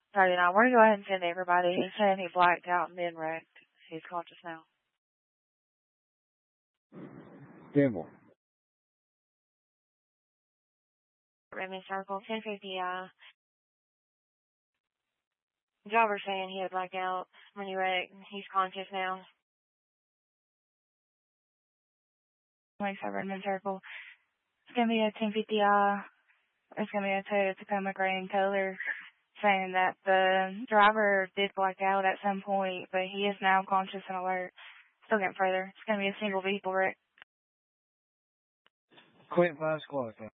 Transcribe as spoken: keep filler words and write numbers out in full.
Sorry, now we're going to go ahead and send everybody. He's saying he blacked out and then wrecked. He's conscious now. Denver. Redmond Circle, ten fifty, uh, driver saying he had blacked out when he wrecked. He's conscious now. twenty-seven Redmond Circle. It's going to be a ten fifty, uh, it's going to be a Toyota Tacoma gray in color, saying that the driver did black out at some point, but he is now conscious and alert. Still getting further. It's going to be a single vehicle wreck. Quit five squad.